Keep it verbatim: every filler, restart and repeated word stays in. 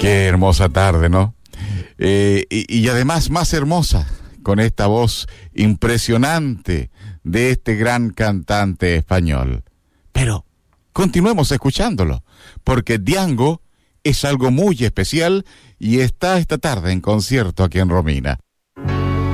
Qué hermosa tarde, ¿no? Eh, y, y además más hermosa, con esta voz impresionante de este gran cantante español. Pero continuemos escuchándolo, porque Django es algo muy especial y está esta tarde en concierto aquí en Romina.